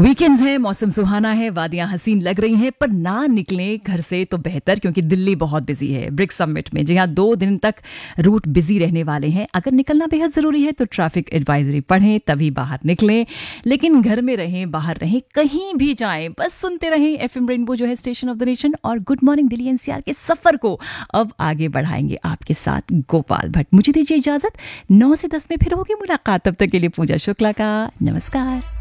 Weekends हैं, मौसम सुहाना है, वादियां हसीन लग रही हैं, पर ना निकलें घर से तो बेहतर, क्योंकि दिल्ली बहुत बिजी है ब्रिक्स समिट में। जी हाँ, 2 दिन तक रूट बिजी रहने वाले हैं। अगर निकलना बेहद ज़रूरी है तो ट्रैफिक एडवाइजरी पढ़ें, तभी बाहर निकलें। लेकिन घर में रहें, बाहर रहें, कहीं भी जाएं, बस सुनते रहें एफएम रेनबो, जो है स्टेशन ऑफ द नेशन। और गुड मॉर्निंग दिल्ली एनसीआर के सफ़र को अब आगे बढ़ाएंगे आपके साथ गोपाल भट्ट। मुझे दीजिए इजाज़त, 9 से 10 में फिर होगी मुलाकात। तब तक के लिए पूजा शुक्ला का नमस्कार।